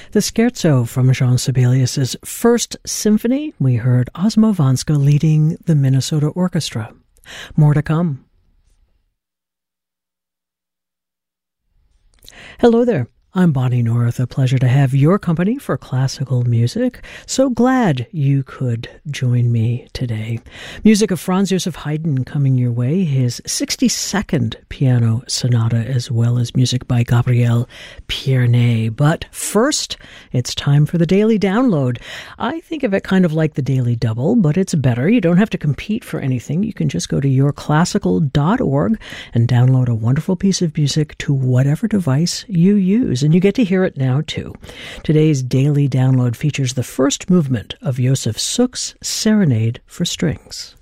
The scherzo from Jean Sibelius's First Symphony. We heard Osmo Vanska leading the Minnesota Orchestra. More to come. Hello there. I'm Bonnie North. A pleasure to have your company for classical music. So glad you could join me today. Music of Franz Joseph Haydn coming your way, his 62nd piano sonata, as well as music by Gabriel Pierné. But first, it's time for the Daily Download. I think of it kind of like the Daily Double, but it's better. You don't have to compete for anything. You can just go to yourclassical.org and download a wonderful piece of music to whatever device you use. And you get to hear it now, too. Today's Daily Download features the first movement of Josef Suk's Serenade for Strings.